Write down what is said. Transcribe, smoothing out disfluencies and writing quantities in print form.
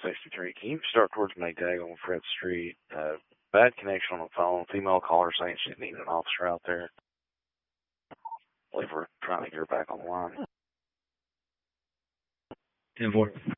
63. Can you start towards Maytag on Fred Street? Bad connection on the phone. Female caller saying she needs an officer out there. I believe we're trying to get her back on the line. 10-4.